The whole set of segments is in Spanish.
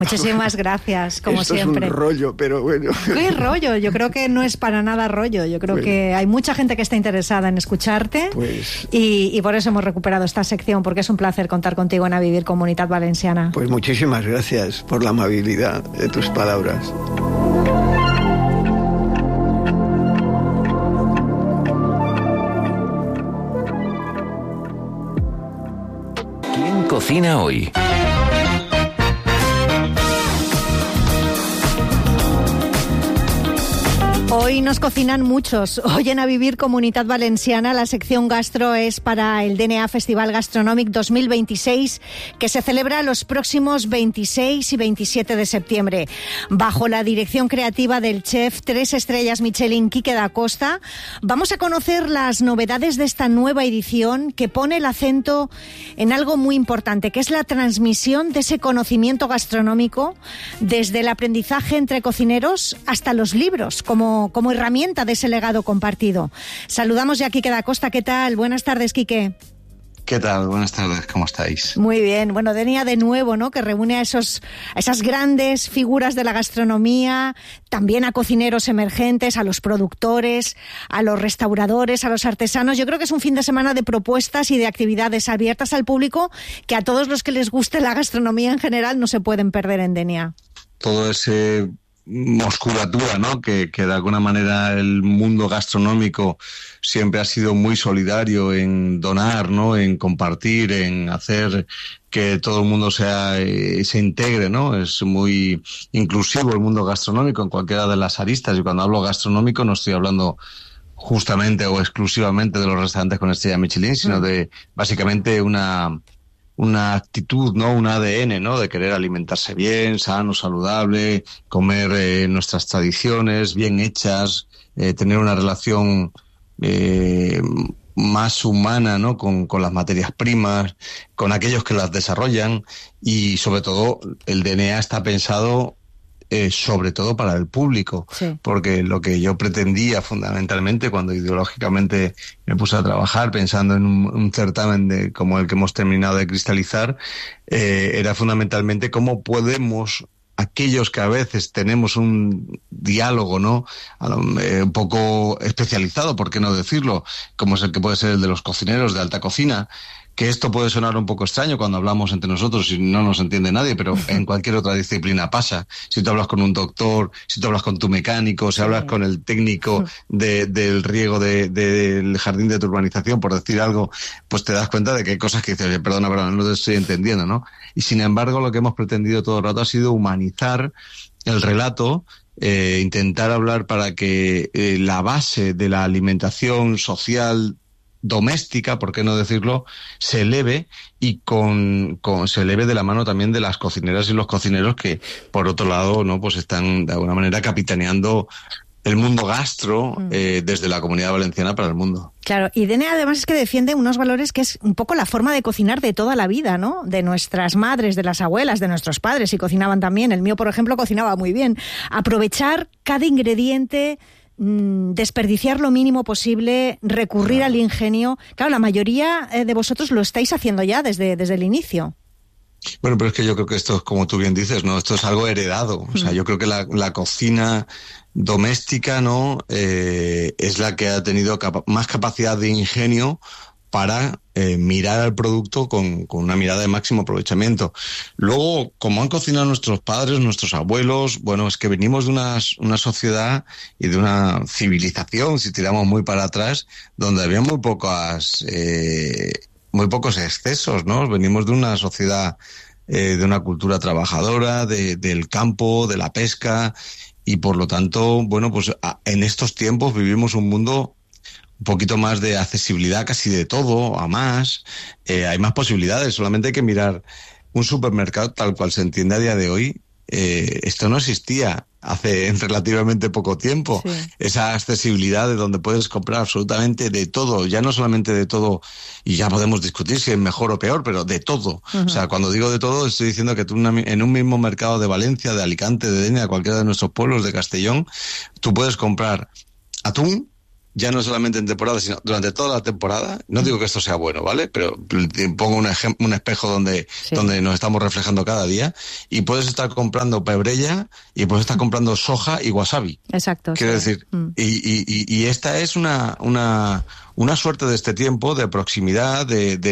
Muchísimas gracias, como Esto siempre. Es un rollo, pero bueno. ¿Qué rollo? Yo creo que no es para nada rollo. Yo creo que hay mucha gente que está interesada en escucharte y por eso hemos recuperado esta sección, porque es un placer contar contigo en A Vivir Comunitat Valenciana. Pues muchísimas gracias por la amabilidad de tus palabras. ¿Quién cocina hoy? Hoy nos cocinan muchos. Hoy en A Vivir Comunitat Valenciana la sección gastro es para el DNA Festival Gastronòmic 2026, que se celebra los próximos 26 y 27 de septiembre. Bajo la dirección creativa del chef 3 estrellas Michelin Quique da Costa, vamos a conocer las novedades de esta nueva edición que pone el acento en algo muy importante, que es la transmisión de ese conocimiento gastronómico desde el aprendizaje entre cocineros hasta los libros, como herramienta de ese legado compartido. Saludamos ya a Quique da Costa. ¿Qué tal? Buenas tardes, Quique. ¿Qué tal? Buenas tardes, ¿cómo estáis? Muy bien. Bueno, DNA de nuevo, ¿no? Que reúne a esas grandes figuras de la gastronomía, también a cocineros emergentes, a los productores, a los restauradores, a los artesanos. Yo creo que es un fin de semana de propuestas y de actividades abiertas al público que a todos los que les guste la gastronomía en general no se pueden perder en DNA. Todo ese musculatura, ¿no? Que de alguna manera el mundo gastronómico siempre ha sido muy solidario en donar, ¿no? En compartir, en hacer que todo el mundo se integre, ¿no? Es muy inclusivo el mundo gastronómico en cualquiera de las aristas, y cuando hablo gastronómico no estoy hablando justamente o exclusivamente de los restaurantes con estrella Michelin, sino de básicamente una actitud, ¿no? Un ADN, ¿no? De querer alimentarse bien, sano, saludable, comer nuestras tradiciones bien hechas, tener una relación más humana, ¿no? Con las materias primas, con aquellos que las desarrollan, y sobre todo el DNA está pensado sobre todo para el público, sí. Porque lo que yo pretendía fundamentalmente cuando ideológicamente me puse a trabajar pensando en un certamen como el que hemos terminado de cristalizar, era fundamentalmente cómo podemos, aquellos que a veces tenemos un diálogo, ¿no? Un poco especializado, ¿por qué no decirlo? Como es el que puede ser el de los cocineros de alta cocina, que esto puede sonar un poco extraño cuando hablamos entre nosotros y no nos entiende nadie, pero en cualquier otra disciplina pasa. Si tú hablas con un doctor, si tú hablas con tu mecánico, si hablas con el técnico del riego del jardín de tu urbanización, por decir algo, pues te das cuenta de que hay cosas que dices, perdona, no te estoy entendiendo, ¿no? Y sin embargo, lo que hemos pretendido todo el rato ha sido humanizar el relato, intentar hablar para que la base de la alimentación social doméstica, por qué no decirlo, se eleve, y se eleve de la mano también de las cocineras y los cocineros que, por otro lado, no, pues están de alguna manera capitaneando el mundo gastro desde la Comunidad Valenciana para el mundo. Claro, y DNA además es que defiende unos valores que es un poco la forma de cocinar de toda la vida, ¿no? De nuestras madres, de las abuelas, de nuestros padres, si cocinaban también. El mío, por ejemplo, cocinaba muy bien. Aprovechar cada ingrediente, desperdiciar lo mínimo posible, recurrir al ingenio. Claro, la mayoría de vosotros lo estáis haciendo ya desde el inicio. Bueno, pero es que yo creo que esto es como tú bien dices, ¿no? Esto es algo heredado. O sea, yo creo que la cocina doméstica, ¿no? Es la que ha tenido más capacidad de ingenio para mirar al producto con una mirada de máximo aprovechamiento. Luego, como han cocinado nuestros padres, nuestros abuelos, bueno, es que venimos de una sociedad y de una civilización, si tiramos muy para atrás, donde había muy pocos excesos, ¿no? Venimos de una sociedad, de una cultura trabajadora, del campo, de la pesca, y por lo tanto, bueno, pues en estos tiempos vivimos un mundo un poquito más de accesibilidad casi de todo, a más, hay más posibilidades, solamente hay que mirar un supermercado tal cual se entiende a día de hoy. Esto no existía hace relativamente poco tiempo, sí. Esa accesibilidad de donde puedes comprar absolutamente de todo, ya no solamente de todo, y ya podemos discutir si es mejor o peor, pero de todo. Uh-huh. O sea, cuando digo de todo, estoy diciendo que tú en un mismo mercado de Valencia, de Alicante, de Denia, de cualquiera de nuestros pueblos, de Castellón, tú puedes comprar atún ya no solamente en temporada, sino durante toda la temporada. No digo que esto sea bueno, ¿vale? Pero pongo un espejo donde nos estamos reflejando cada día, y puedes estar comprando pebrella y puedes estar comprando soja y wasabi. Exacto. Quiero decir, y esta es una suerte de este tiempo, de proximidad,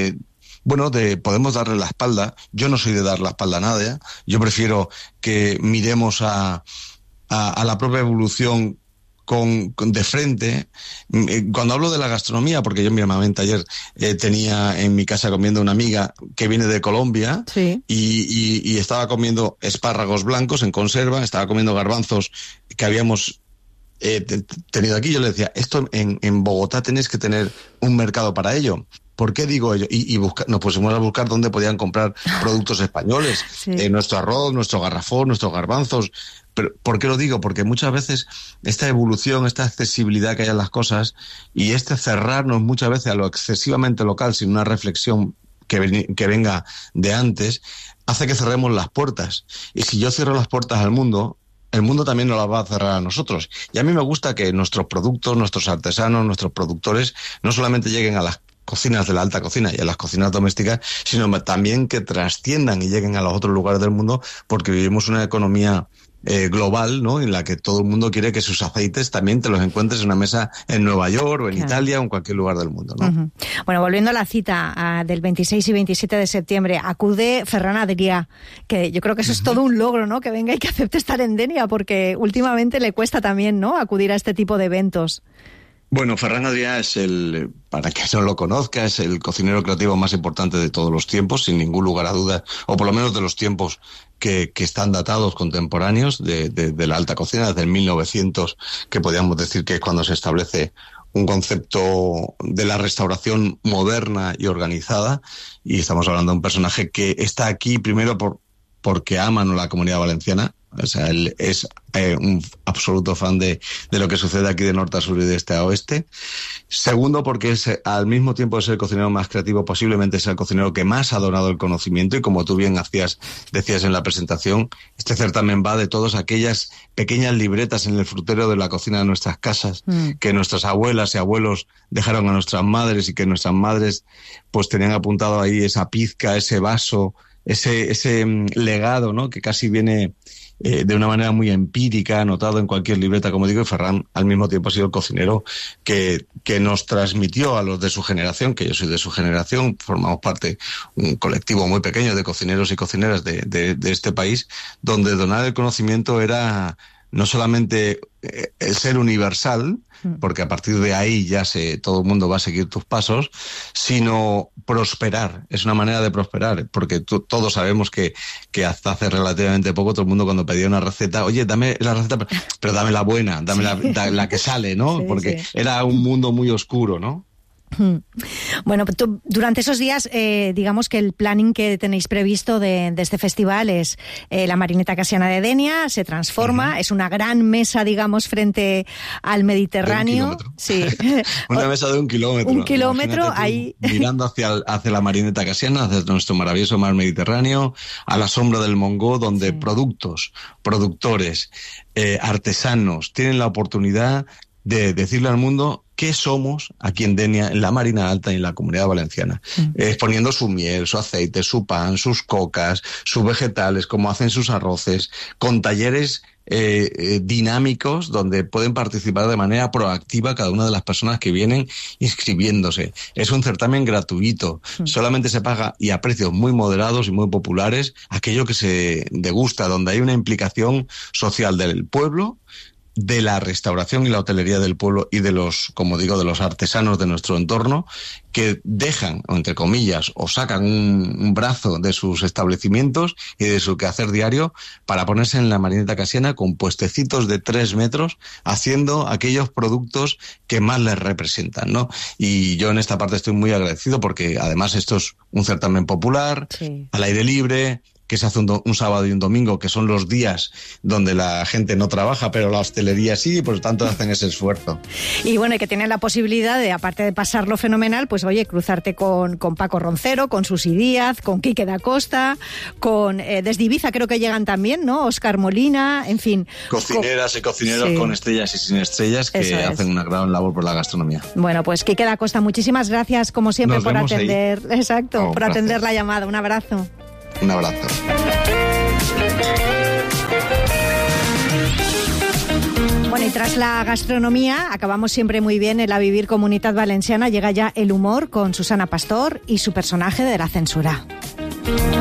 podemos darle la espalda. Yo no soy de dar la espalda a nadie. Yo prefiero que miremos a la propia evolución de frente. Cuando hablo de la gastronomía, porque yo mismamente ayer tenía en mi casa comiendo una amiga que viene de Colombia, y estaba comiendo espárragos blancos en conserva, estaba comiendo garbanzos que habíamos tenido aquí. Yo le decía, esto en Bogotá tenéis que tener un mercado para ello. ¿Por qué digo ello? Y nos pusimos a buscar dónde podían comprar productos españoles, nuestro arroz, nuestro garrafón, nuestros garbanzos. Pero, ¿por qué lo digo? Porque muchas veces esta evolución, esta accesibilidad que hay en las cosas, y cerrarnos muchas veces a lo excesivamente local sin una reflexión que venga de antes, hace que cerremos las puertas. Y si yo cierro las puertas al mundo, el mundo también nos las va a cerrar a nosotros. Y a mí me gusta que nuestros productos, nuestros artesanos, nuestros productores, no solamente lleguen a las cocinas de la alta cocina y a las cocinas domésticas, sino también que trasciendan y lleguen a los otros lugares del mundo, porque vivimos una economía global, ¿no? En la que todo el mundo quiere que sus aceites también te los encuentres en una mesa en Nueva York o en Italia o en cualquier lugar del mundo, ¿no? Bueno, volviendo a la cita del 26 y 27 de septiembre, acude Ferran Adrià, que yo creo que eso es todo un logro, ¿no? Que venga y que acepte estar en Denia, porque últimamente le cuesta también, ¿no?, acudir a este tipo de eventos. Bueno, Ferran Adrià es para quien no lo conozca, es el cocinero creativo más importante de todos los tiempos, sin ningún lugar a dudas, o por lo menos de los tiempos que están datados, contemporáneos de la alta cocina, desde el 1900, que podríamos decir que es cuando se establece un concepto de la restauración moderna y organizada, y estamos hablando de un personaje que está aquí primero porque ama a la Comunidad Valenciana. O sea, él es un absoluto fan de lo que sucede aquí de norte a sur y de este a oeste. Segundo, porque al mismo tiempo de ser el cocinero más creativo, posiblemente es el cocinero que más ha donado el conocimiento, y como tú bien decías en la presentación, este certamen va de todas aquellas pequeñas libretas en el frutero de la cocina de nuestras casas, que nuestras abuelas y abuelos dejaron a nuestras madres, y que nuestras madres pues tenían apuntado ahí esa pizca, ese vaso, ese legado, ¿no?, que casi viene de una manera muy empírica, anotado en cualquier libreta, como digo. Y Ferran al mismo tiempo ha sido el cocinero que nos transmitió a los de su generación, que yo soy de su generación, formamos parte un colectivo muy pequeño de cocineros y cocineras de este país, donde donar el conocimiento era no solamente el ser universal, porque a partir de ahí todo el mundo va a seguir tus pasos, sino prosperar. Es una manera de prosperar, porque todos sabemos que hasta hace relativamente poco todo el mundo, cuando pedía una receta, oye, dame la receta, pero dame la buena, dame la que sale, ¿no? Porque era un mundo muy oscuro, ¿no? Bueno, durante esos días, digamos que el planning que tenéis previsto de este festival es la Marineta Casiana de Denia, se transforma, es una gran mesa, digamos, frente al Mediterráneo. Sí. Una mesa de 1 kilómetro. 1 kilómetro, ahí. Mirando hacia la Marineta Casiana, hacia nuestro maravilloso mar Mediterráneo, a la sombra del Mongó, donde productores, artesanos tienen la oportunidad de decirle al mundo qué somos aquí en Denia, en la Marina Alta y en la Comunidad Valenciana, exponiendo su miel, su aceite, su pan, sus cocas, sus vegetales, cómo hacen sus arroces, con talleres dinámicos donde pueden participar de manera proactiva cada una de las personas que vienen inscribiéndose. Es un certamen gratuito, solamente se paga, y a precios muy moderados y muy populares, aquello que se degusta, donde hay una implicación social del pueblo, de la restauración y la hotelería del pueblo, y de los, como digo, de los artesanos de nuestro entorno, que dejan, o entre comillas, o sacan un brazo de sus establecimientos y de su quehacer diario para ponerse en la Marineta Casiana con puestecitos de 3 metros, haciendo aquellos productos que más les representan, ¿no? Y yo en esta parte estoy muy agradecido, porque además esto es un certamen popular, al aire libre, que se hace un sábado y un domingo, que son los días donde la gente no trabaja, pero la hostelería sí, y por lo tanto hacen ese esfuerzo. Y bueno, y que tienen la posibilidad de, aparte de pasarlo fenomenal, pues oye, cruzarte con Paco Roncero, con Susi Díaz, con Quique da Costa, con desde Ibiza creo que llegan también, ¿no? Óscar Molina, en fin. Cocineras y cocineros, sí, con estrellas y sin estrellas, que hacen una gran labor por la gastronomía. Bueno, pues Quique da Costa, muchísimas gracias como siempre por atender, ahí. Exacto, por atender la llamada. Un abrazo. Un abrazo. Bueno, y tras la gastronomía, acabamos siempre muy bien en la Vivir Comunitat Valenciana. Llega ya el humor con Susana Pastor y su personaje de la censura.